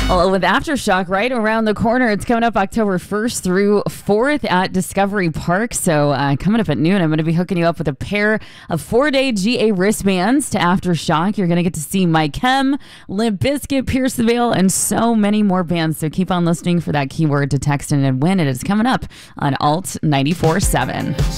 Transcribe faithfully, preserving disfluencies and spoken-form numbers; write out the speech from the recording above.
Well, with Aftershock right around the corner, it's coming up October first through fourth at Discovery Park. So uh, coming up at noon, I'm going to be hooking you up with a pair of four-day G A wristbands to Aftershock. You're going to get to see Mike Hem, Limp Bizkit, Pierce the Veil, and so many more bands. So keep on listening for that keyword to text in and win. It is coming up on Alt ninety-four point seven.